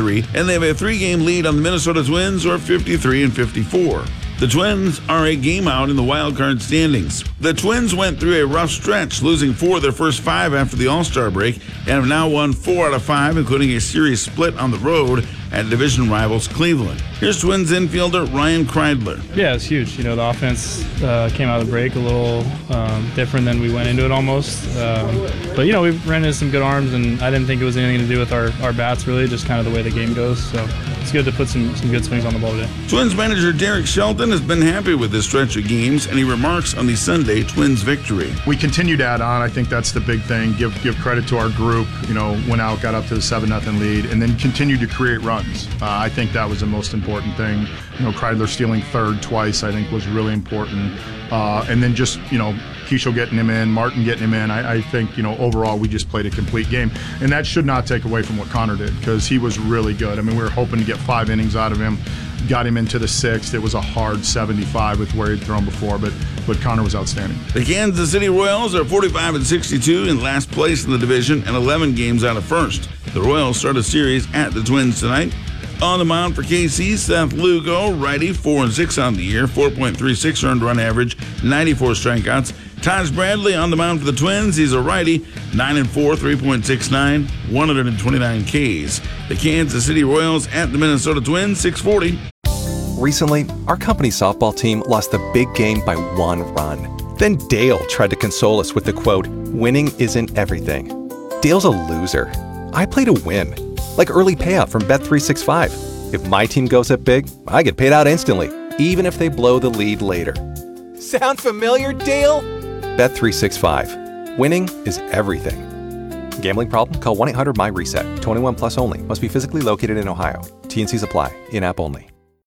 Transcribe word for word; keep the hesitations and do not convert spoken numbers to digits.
victory, and they have a three-game lead on the Minnesota Twins, who are fifty-three and fifty-four. The Twins are a game out in the wild card standings. The Twins went through a rough stretch, losing four of their first five after the All-Star break, and have now won four out of five, including a series split on the road at division rivals Cleveland. Here's Twins infielder Ryan Kreidler. Yeah, it's huge. You know, the offense uh, came out of the break a little um, different than we went into it almost. Um, but, you know, we ran into some good arms, and I didn't think it was anything to do with our, our bats, really, just kind of the way the game goes. So it's good to put some, some good swings on the ball today. Twins manager Derek Shelton has been happy with this stretch of games, and he remarks on the Sunday Twins victory. We continue to add on. I think that's the big thing. Give give credit to our group. You know, went out, got up to the seven nothing lead, and then continue to create runs. Uh, I think that was the most important thing. You know, Kreidler stealing third twice, I think, was really important. Uh, and then just, you know, Keishel getting him in, Martin getting him in. I, I think, you know, overall we just played a complete game. And that should not take away from what Connor did, because he was really good. I mean, we were hoping to get five innings out of him. Got him into the sixth. It was a hard seventy-five with where he'd thrown before, but but Connor was outstanding. The Kansas City Royals are forty-five and sixty-two in last place in the division and eleven games out of first. The Royals start a series at the Twins tonight. On the mound for K C, Seth Lugo, righty, four and six on the year, four point three six earned run average, ninety-four strikeouts. Taj Bradley on the mound for the Twins. He's a righty, nine and four, three point six nine, one hundred twenty-nine Ks. The Kansas City Royals at the Minnesota Twins, six forty. Recently, our company's softball team lost the big game by one run. Then Dale tried to console us with the quote, "Winning isn't everything." Dale's a loser. I play to win. Like early payout from Bet three sixty-five. If my team goes up big, I get paid out instantly, even if they blow the lead later. Sound familiar, Dale? Bet three sixty-five. Winning is everything. Gambling problem? Call one eight hundred M Y RESET. twenty-one plus only. Must be physically located in Ohio. T and Cs apply. In-app only.